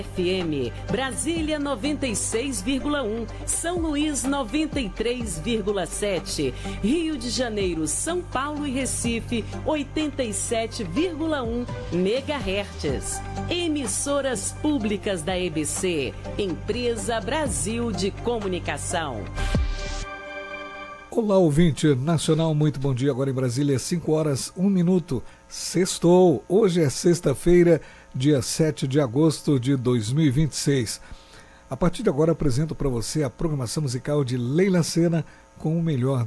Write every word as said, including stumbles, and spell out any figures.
F M, Brasília noventa e seis vírgula um, São Luís noventa e três vírgula sete, Rio de Janeiro, São Paulo e Recife oitenta e sete vírgula um megahertz. Emissoras públicas da E B C, Empresa Brasil de Comunicação. Olá, ouvinte nacional, muito bom dia. Agora em Brasília, cinco horas, um minuto. Sextou. Hoje é sexta-feira, dia sete de agosto de dois mil e vinte e seis. A partir de agora, apresento para você a programação musical de Leila Sena com o melhor